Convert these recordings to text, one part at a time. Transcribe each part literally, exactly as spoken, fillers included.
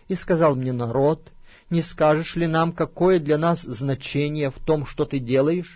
И сказал мне народ: не скажешь ли нам, какое для нас значение в том, что ты делаешь?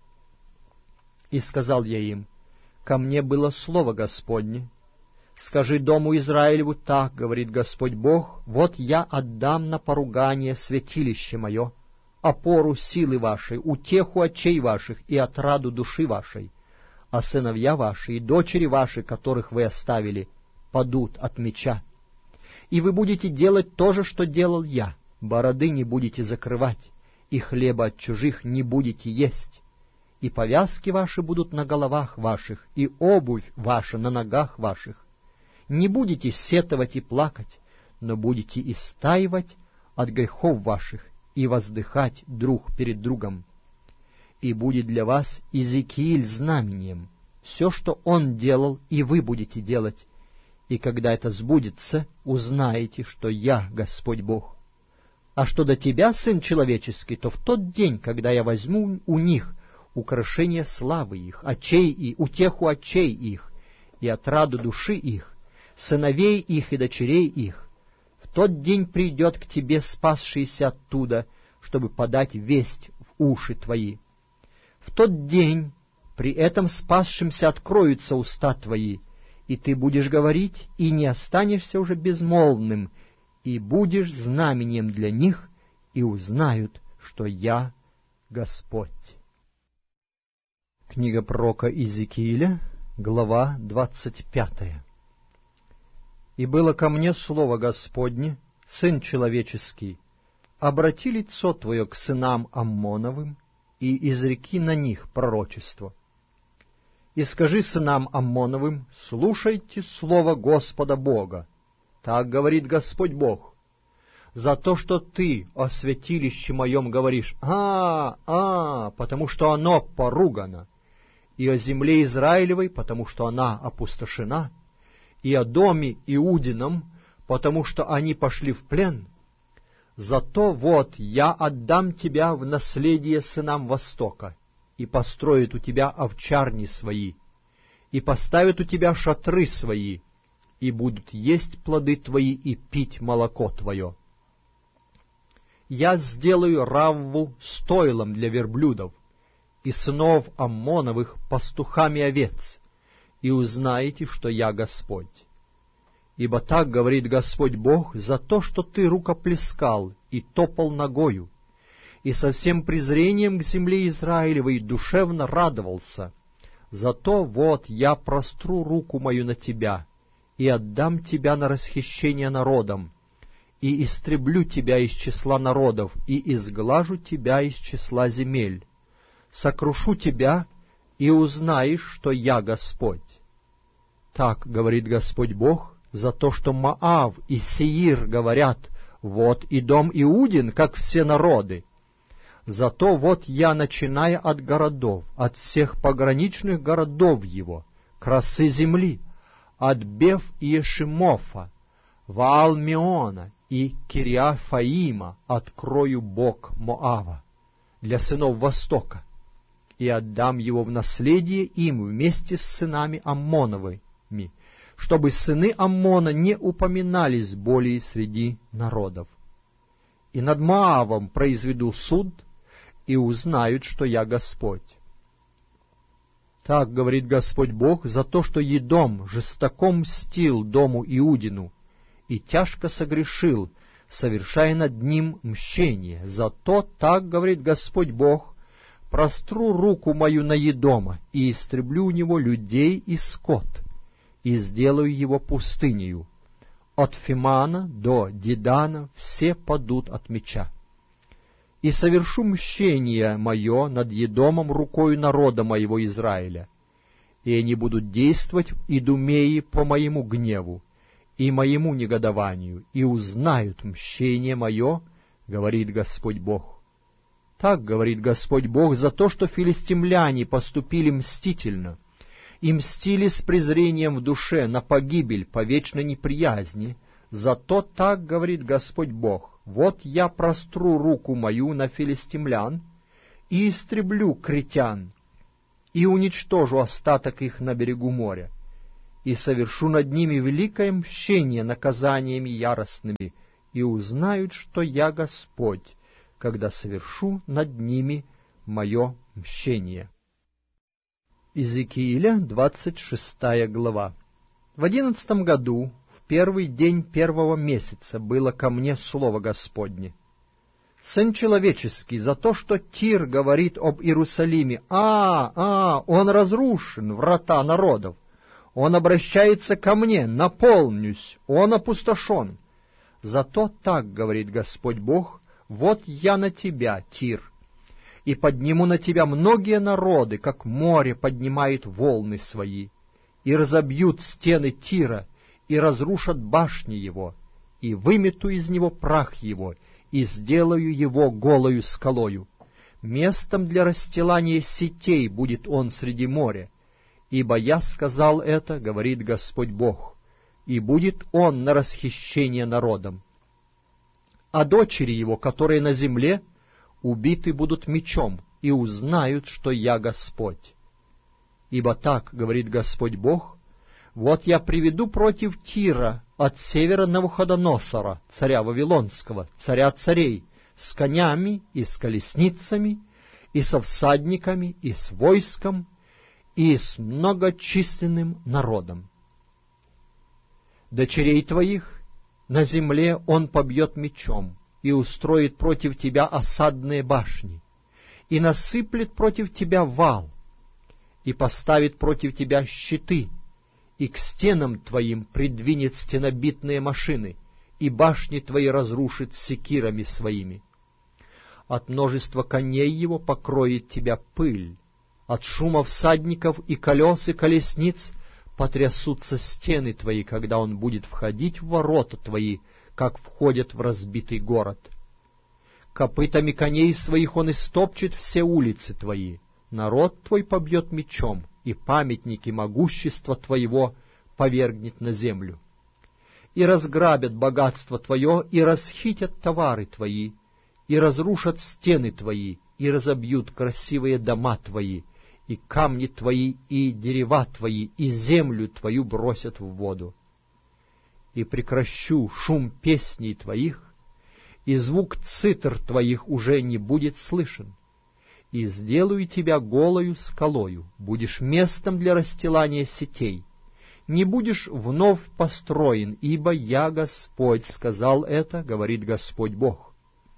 И сказал я им: ко мне было слово Господне. Скажи дому Израилеву: так говорит Господь Бог: вот я отдам на поругание святилище мое, опору силы вашей, утеху очей ваших и отраду души вашей, а сыновья ваши и дочери ваши, которых вы оставили, падут от меча. И вы будете делать то же, что делал я: бороды не будете закрывать, и хлеба от чужих не будете есть, и повязки ваши будут на головах ваших, и обувь ваша на ногах ваших. Не будете сетовать и плакать, но будете истаивать от грехов ваших и воздыхать друг перед другом. И будет для вас Иезекииль знамением. Все, что он делал, и вы будете делать. И когда это сбудется, узнаете, что я Господь Бог. А что до тебя, сын человеческий, то в тот день, когда я возьму у них украшение славы их, очей и утеху очей их, и отраду души их, сыновей их и дочерей их, в тот день придет к тебе спасшийся оттуда, чтобы подать весть в уши твои. В тот день при этом спасшимся откроются уста твои, и ты будешь говорить, и не останешься уже безмолвным, и будешь знамением для них, и узнают, что я Господь. Книга пророка Иезекииля, глава двадцать пятая. И было ко мне слово Господне: сын человеческий, обрати лицо твое к сынам Аммоновым, и изреки на них пророчество. И скажи сынам Аммоновым: слушайте слово Господа Бога. Так говорит Господь Бог: за то, что ты о святилище моем говоришь «А, а», потому что оно поругано, и о земле Израилевой, потому что она опустошена, и о доме Иудином, потому что они пошли в плен, зато вот я отдам тебя в наследие сынам Востока, и построят у тебя овчарни свои, и поставят у тебя шатры свои, и будут есть плоды твои и пить молоко твое. Я сделаю Равву стойлом для верблюдов, и сынов Аммоновых пастухами овец, и узнаете, что я Господь. Ибо так говорит Господь Бог: за то, что ты рукоплескал и топал ногою, и со всем презрением к земле Израилевой душевно радовался, зато вот я простру руку мою на тебя, и отдам тебя на расхищение народам, и истреблю тебя из числа народов, и изглажу тебя из числа земель, сокрушу тебя, и узнаешь, что я Господь. Так говорит Господь Бог, за то, что Моав и Сеир говорят: вот и дом Иудин, как все народы. Зато вот я, начиная от городов, от всех пограничных городов его, красы земли, от Беф и Ешимофа, Ваал-Меона и Кириафаима открою бок Моава для сынов Востока, и отдам его в наследие им вместе с сынами Аммоновыми, чтобы сыны Аммона не упоминались более среди народов. И над Моавом произведу суд, и узнают, что я Господь. Так говорит Господь Бог: за то, что Едом жестоко мстил дому Иудину и тяжко согрешил, совершая над ним мщение, зато, так говорит Господь Бог, простру руку мою на Едома и истреблю у него людей и скот, и сделаю его пустынею. От Фимана до Дедана все падут от меча. И совершу мщение мое над Едомом рукою народа моего Израиля, и они будут действовать в Идумее по моему гневу и моему негодованию, и узнают мщение мое, говорит Господь Бог. Так говорит Господь Бог: за то, что филистимляне поступили мстительно, и мстили с презрением в душе на погибель по вечной неприязни, зато так говорит Господь Бог: вот я простру руку мою на филистимлян и истреблю критян, и уничтожу остаток их на берегу моря, и совершу над ними великое мщение наказаниями яростными, и узнают, что я Господь, когда совершу над ними мое мщение». Иезекииля, двадцать шестая глава. В одиннадцатом году, в первый день первого месяца, было ко мне слово Господне: «Сын человеческий, за то, что Тир говорит об Иерусалиме: а, а, он разрушен, врата народов, он обращается ко мне: наполнюсь, он опустошен. Зато так говорит Господь Бог: вот я на тебя, Тир, и подниму на тебя многие народы, как море поднимает волны свои, и разобьют стены Тира, и разрушат башни его, и вымету из него прах его, и сделаю его голою скалою. Местом для расстилания сетей будет он среди моря, ибо я сказал это, говорит Господь Бог, и будет он на расхищение народом. А дочери его, которые на земле, убиты будут мечом, и узнают, что я Господь. Ибо так говорит Господь Бог: вот я приведу против Тира от севера Навуходоносора, царя Вавилонского, царя царей, с конями и с колесницами, и со всадниками, и с войском, и с многочисленным народом. Дочерей твоих на земле он побьет мечом, и устроит против тебя осадные башни, и насыплет против тебя вал, и поставит против тебя щиты, и к стенам твоим придвинет стенобитные машины, и башни твои разрушит секирами своими. От множества коней его покроет тебя пыль, от шума всадников и колес и колесниц потрясутся стены твои, когда он будет входить в ворота твои, как входят в разбитый город. Копытами коней своих он истопчет все улицы твои, народ твой побьет мечом, и памятники могущества твоего повергнет на землю. И разграбят богатство твое, и расхитят товары твои, и разрушат стены твои, и разобьют красивые дома твои, и камни твои, и дерева твои, и землю твою бросят в воду. И прекращу шум песней твоих, и звук цитр твоих уже не будет слышен, и сделаю тебя голою скалою, будешь местом для расстилания сетей, не будешь вновь построен, ибо я Господь сказал это, говорит Господь Бог.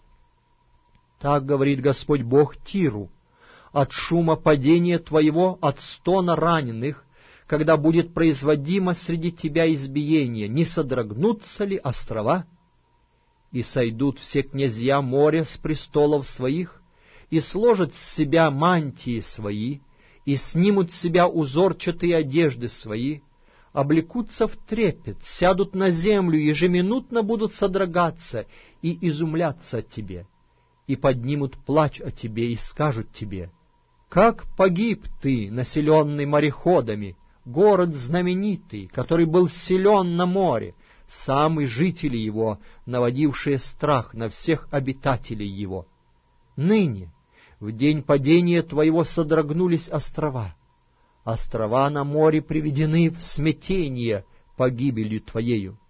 Так говорит Господь Бог Тиру: от шума падения твоего, от стона раненых, когда будет производимо среди тебя избиение, не содрогнутся ли острова? И сойдут все князья моря с престолов своих, и сложат с себя мантии свои, и снимут с себя узорчатые одежды свои, облекутся в трепет, сядут на землю, ежеминутно будут содрогаться и изумляться от тебе, и поднимут плач о тебе, и скажут тебе: как погиб ты, населенный мореходами, город знаменитый, который был силен на море, самые жители его, наводившие страх на всех обитателей его. Ныне, в день падения твоего, содрогнулись острова. Острова на море приведены в смятение погибелью твоею.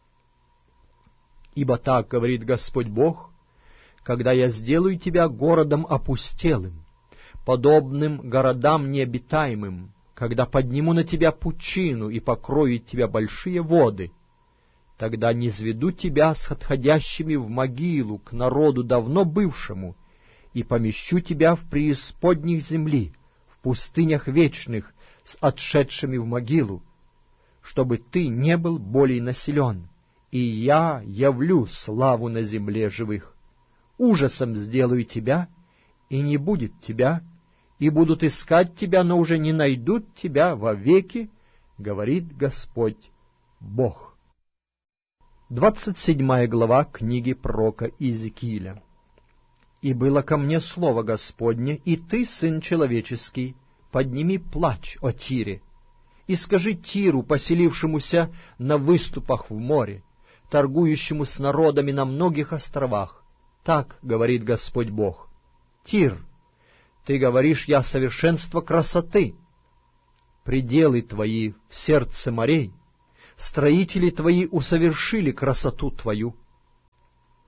Ибо так говорит Господь Бог: когда я сделаю тебя городом опустелым, подобным городам необитаемым, когда подниму на тебя пучину и покроют тебя большие воды, тогда низведу тебя с отходящими в могилу к народу давно бывшему, и помещу тебя в преисподних земли, в пустынях вечных, с отшедшими в могилу, чтобы ты не был более населен, и я явлю славу на земле живых. Ужасом сделаю тебя, и не будет тебя, и будут искать тебя, но уже не найдут тебя вовеки, говорит Господь Бог. Двадцать седьмая глава книги пророка Иезекииля. «И было ко мне слово Господне: и ты, сын человеческий, подними плач о Тире, и скажи Тиру, поселившемуся на выступах в море, торгующему с народами на многих островах. Так говорит Господь Бог: Тир, ты говоришь: я совершенство красоты. Пределы твои в сердце морей, строители твои усовершили красоту твою.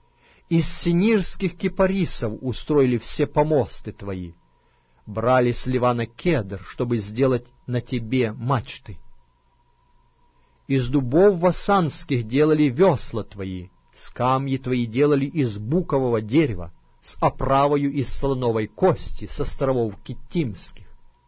Из синирских кипарисов устроили все помосты твои. Брали с Ливана кедр, чтобы сделать на тебе мачты. Из дубов васанских делали весла твои, скамьи твои делали из букового дерева, с оправою из слоновой кости, с островов Киттимских.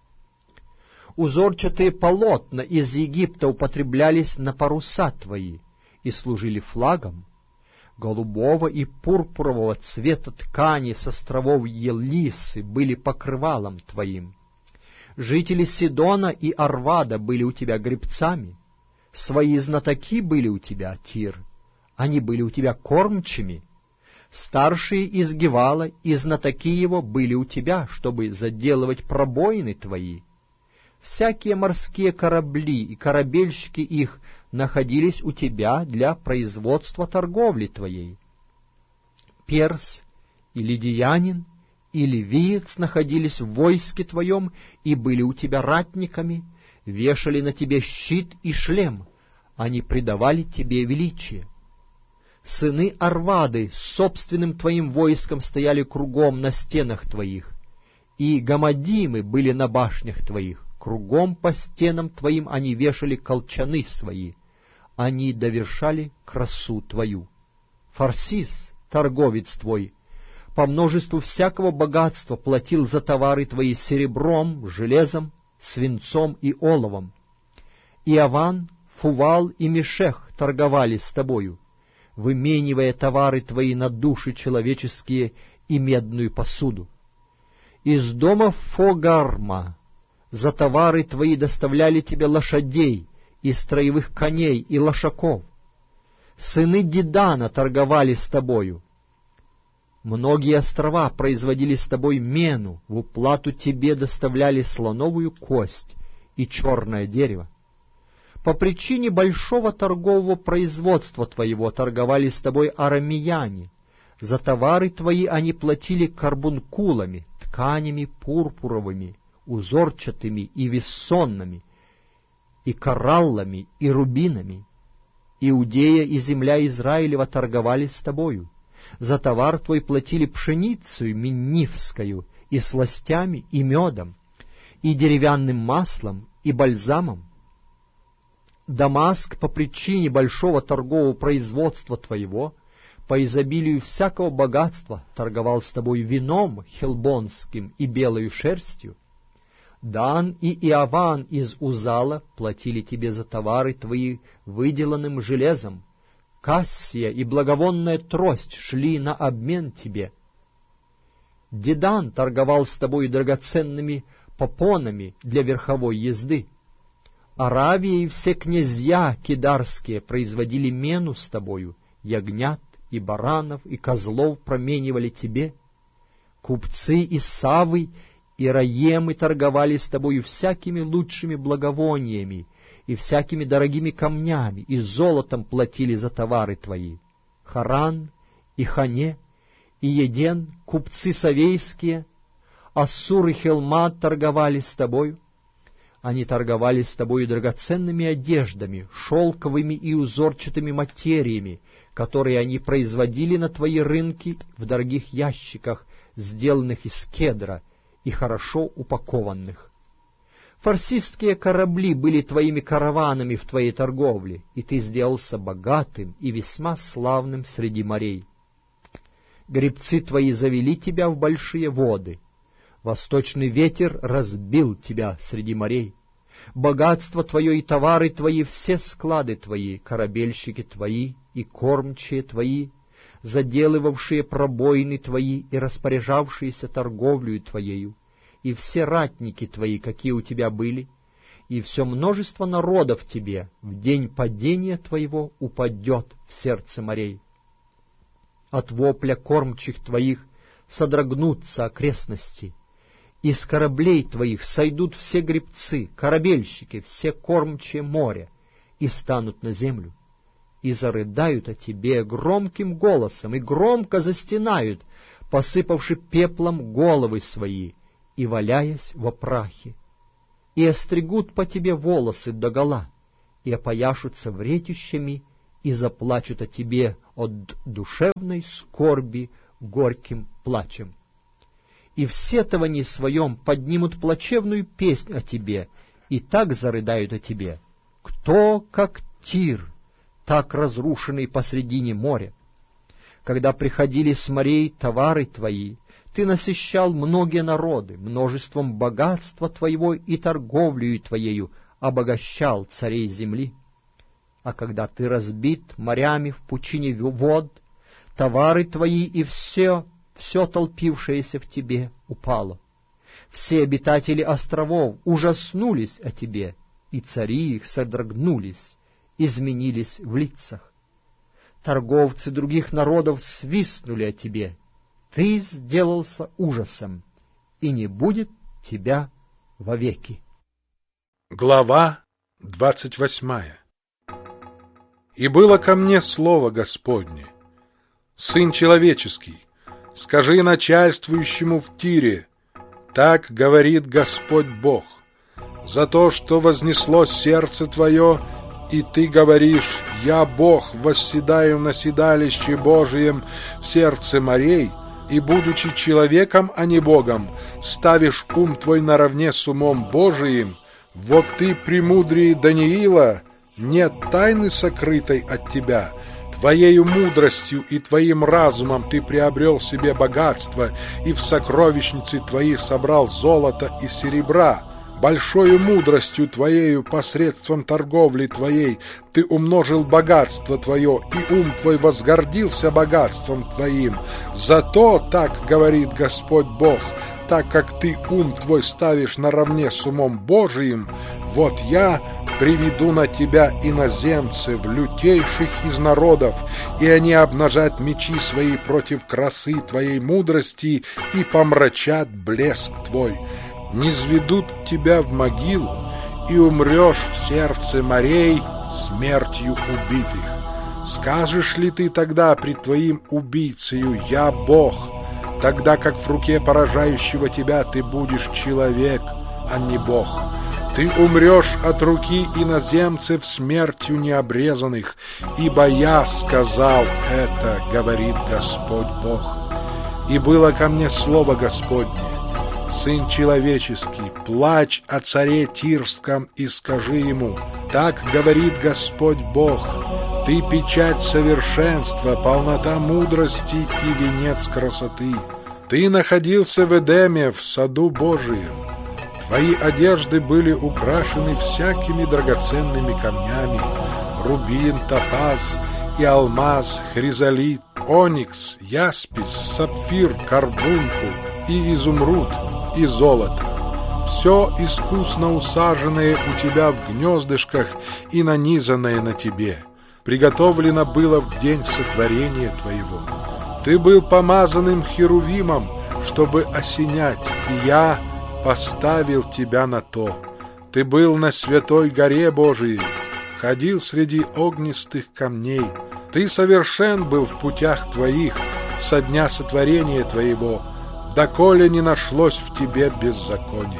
Узорчатые полотна из Египта употреблялись на паруса твои и служили флагом. Голубого и пурпурового цвета ткани с островов Елисы были покрывалом твоим. Жители Сидона и Арвада были у тебя гребцами. Свои знатоки были у тебя, Тир, они были у тебя кормчими. Старшие из Гевала и знатоки его были у тебя, чтобы заделывать пробоины твои. Всякие морские корабли и корабельщики их находились у тебя для производства торговли твоей. Перс и лидиянин и ливиец находились в войске твоем и были у тебя ратниками, вешали на тебе щит и шлем, они придавали тебе величие. Сыны Арвады с собственным твоим войском стояли кругом на стенах твоих, и гамадимы были на башнях твоих, кругом по стенам твоим они вешали колчаны свои, они довершали красу твою. Фарсис, торговец твой, по множеству всякого богатства платил за товары твои серебром, железом, свинцом и оловом. Иаван, Фувал и Мешех торговали с тобою, выменивая товары твои на души человеческие и медную посуду. Из дома Фогарма за товары твои доставляли тебе лошадей и строевых коней и лошаков. Сыны Дидана торговали с тобою. Многие острова производили с тобой мену, в уплату тебе доставляли слоновую кость и черное дерево. По причине большого торгового производства твоего торговали с тобой арамеяне. За товары твои они платили карбункулами, тканями пурпуровыми, узорчатыми и вессонными, и кораллами, и рубинами. Иудея и земля Израилева торговали с тобою. За товар твой платили пшеницу миннифскую, и сластями, и медом, и деревянным маслом, и бальзамом. Дамаск по причине большого торгового производства твоего, по изобилию всякого богатства, торговал с тобой вином хелбонским и белою шерстью. Дан и Иаван из Узала платили тебе за товары твои выделанным железом. Кассия и благовонная трость шли на обмен тебе. Дедан торговал с тобой драгоценными попонами для верховой езды. Аравия и все князья кидарские производили мену с тобою, ягнят и баранов и козлов променивали тебе. Купцы из Савы и Раемы торговали с тобою всякими лучшими благовониями и всякими дорогими камнями, и золотом платили за товары твои. Харан и Хане и Еден, купцы савейские, Ассур и Хелмат торговали с тобою. Они торговали с тобою драгоценными одеждами, шелковыми и узорчатыми материями, которые они производили на твои рынки в дорогих ящиках, сделанных из кедра и хорошо упакованных. Фарсистские корабли были твоими караванами в твоей торговле, и ты сделался богатым и весьма славным среди морей. Гребцы твои завели тебя в большие воды, восточный ветер разбил тебя среди морей. Богатство твое и товары твои, все склады твои, корабельщики твои и кормчие твои, заделывавшие пробоины твои и распоряжавшиеся торговлею твоею, и все ратники твои, какие у тебя были, и все множество народов тебе в день падения твоего упадет в сердце морей. От вопля кормчих твоих содрогнутся окрестности, из кораблей твоих сойдут все гребцы, корабельщики, все кормчие моря, и станут на землю, и зарыдают о тебе громким голосом, и громко застенают, посыпавши пеплом головы свои, и валяясь во прахе, и остригут по тебе волосы догола, и опояшутся вретищами, и заплачут о тебе от душевной скорби горьким плачем. И в сетовании своем поднимут плачевную песнь о тебе, и так зарыдают о тебе: кто, как Тир, так разрушенный посредине моря? Когда приходили с морей товары твои, ты насыщал многие народы, множеством богатства твоего и торговлею твоею обогащал царей земли. А когда ты разбит морями в пучине вод, товары твои и все, все толпившееся в тебе упало. Все обитатели островов ужаснулись о тебе, и цари их содрогнулись, изменились в лицах. Торговцы других народов свистнули о тебе. Ты сделался ужасом, и не будет тебя вовеки. Глава двадцать восьмая. И было ко мне слово Господне: Сын человеческий, скажи начальствующему в Тире: так говорит Господь Бог, за то, что вознесло сердце твое, и ты говоришь: я Бог, восседаю на седалище Божием в сердце морей, и, будучи человеком, а не Богом, ставишь ум твой наравне с умом Божиим. Вот ты, премудрее Даниила, нет тайны сокрытой от тебя. Твоею мудростью и твоим разумом ты приобрел себе богатство, и в сокровищнице твоей собрал золото и серебра. Большою мудростью твоею посредством торговли твоей ты умножил богатство твое, и ум твой возгордился богатством твоим. Зато, так говорит Господь Бог, так как ты ум твой ставишь наравне с умом Божиим, вот я приведу на тебя иноземцев, лютейших из народов, и они обнажат мечи свои против красы твоей мудрости и помрачат блеск твой. Низведут тебя в могилу, и умрешь в сердце морей смертью убитых. Скажешь ли ты тогда пред твоим убийцею: я Бог, тогда как в руке поражающего тебя ты будешь человек, а не Бог? Ты умрешь от руки иноземцев смертью необрезанных, ибо я сказал это, говорит Господь Бог. И было ко мне слово Господне: Сын человеческий, плачь о царе Тирском и скажи ему: так говорит Господь Бог, ты печать совершенства, полнота мудрости и венец красоты. Ты находился в Эдеме, в саду Божием. Твои одежды были украшены всякими драгоценными камнями: рубин, топаз и алмаз, хризолит, оникс, яспис, сапфир, карбункул и изумруд, и золото. Все искусно усаженное у тебя в гнездышках и нанизанное на тебе приготовлено было в день сотворения твоего. Ты был помазанным херувимом, чтобы осенять, и я поставил тебя на то. Ты был на святой горе Божией, ходил среди огнистых камней. Ты совершен был в путях твоих со дня сотворения твоего, доколе не нашлось в тебе беззакония.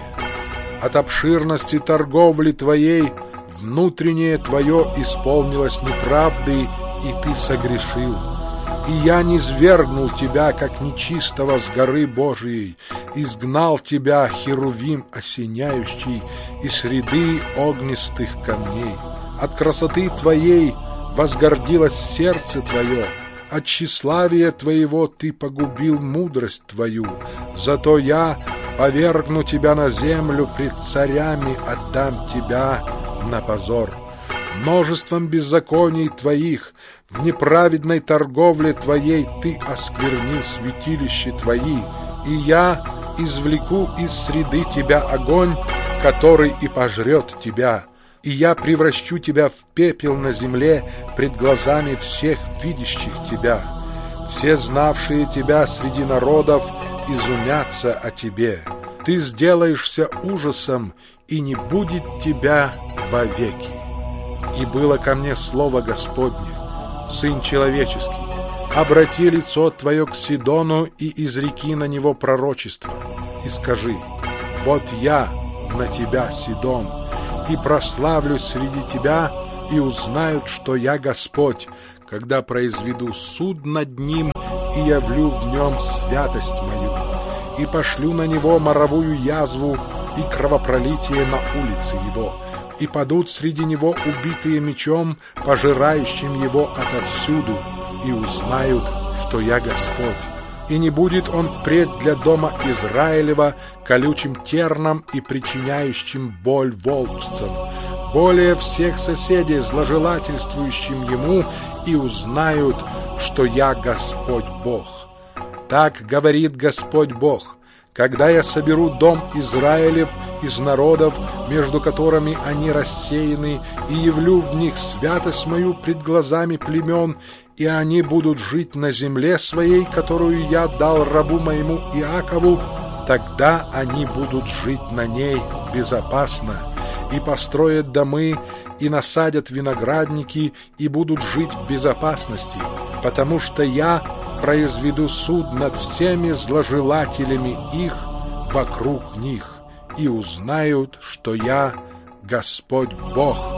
От обширности торговли твоей внутреннее твое исполнилось неправдой, и ты согрешил. И я низвергнул тебя, как нечистого, с горы Божией, изгнал тебя, херувим осеняющий, из среды огнистых камней. От красоты твоей возгордилось сердце твое, от тщеславия твоего ты погубил мудрость твою. Зато я повергну тебя на землю, пред царями отдам тебя на позор. Множеством беззаконий твоих, в неправедной торговле твоей ты осквернил святилища твои, и я извлеку из среды тебя огонь, который и пожрет тебя. И я превращу тебя в пепел на земле пред глазами всех видящих тебя. Все знавшие тебя среди народов изумятся о тебе. Ты сделаешься ужасом, и не будет тебя вовеки. И было ко мне слово Господне: Сын человеческий, обрати лицо твое к Сидону и изреки на него пророчество, и скажи: вот я на тебя, Сидон, и прославлюсь среди тебя, и узнают, что я Господь, когда произведу суд над ним и явлю в нем святость мою, и пошлю на него моровую язву и кровопролитие на улице его, и падут среди него убитые мечом, пожирающим его отовсюду, и узнают, что я Господь. И не будет он впредь для дома Израилева колючим терном и причиняющим боль волчцам, более всех соседей, зложелательствующим ему, и узнают, что я Господь Бог. Так говорит Господь Бог: когда я соберу дом Израилев из народов, между которыми они рассеяны, и явлю в них святость мою пред глазами племен, и они будут жить на земле своей, которую я дал рабу моему Иакову, тогда они будут жить на ней безопасно, и построят домы, и насадят виноградники, и будут жить в безопасности, потому что я произведу суд над всеми зложелателями их вокруг них, и узнают, что я Господь Бог».